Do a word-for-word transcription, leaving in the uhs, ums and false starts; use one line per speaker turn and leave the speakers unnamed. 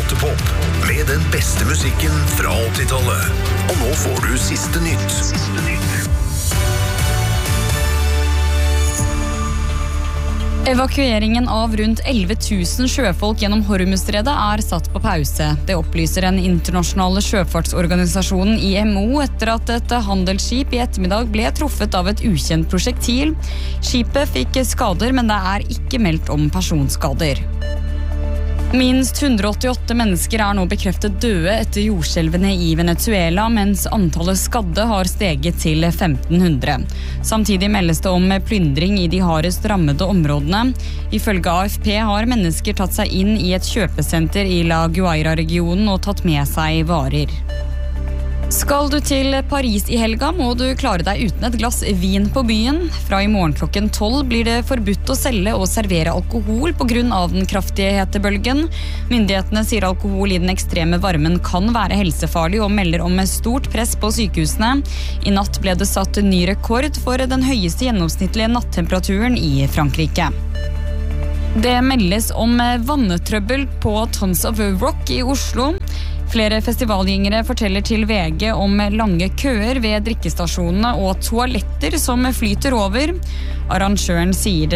Åttepop, med den beste musikken fra åttitallet. Og nå får du siste nytt. Siste nytt.
Evakueringen av rundt elleve tusen sjøfolk gjennom Hormuzstredet er satt på pause. Det opplyser den internasjonale sjøfartsorganisasjonen I M O etter at et handelsskip I ettermiddag ble truffet av et ukjent prosjektil. Skipet fikk skader, men det er ikke meldt om personskader. Minst hundre åttiåtte mennesker er nå bekreftet døde etter jordskjelvene I Venezuela, mens antallet skadde har steget til femten hundre. Samtidig meldes det om plyndring I de hardest rammede områdene. Ifølge A F P har mennesker tatt seg inn I et kjøpesenter I La Guaira-regionen og tatt med seg varer. Skal du til Paris I helga, må du klare deg uten et glass vin på byen. Fra I morgen klokken tolv blir det forbudt å selge og servere alkohol på grunn av den kraftige hetebølgen. Myndighetene sier alkohol I den ekstreme varmen kan være helsefarlig og melder om stort press på sykehusene. I natt ble det satt en ny rekord for den høyeste gjennomsnittlige nattemperaturen I Frankrike. Det meldes om vannetrøbbel på Tons of Rock I Oslo. Flere festivalgjengere forteller til VG om lange køer ved drikkestasjonene og toaletter som flyter over. Arrangøren sier det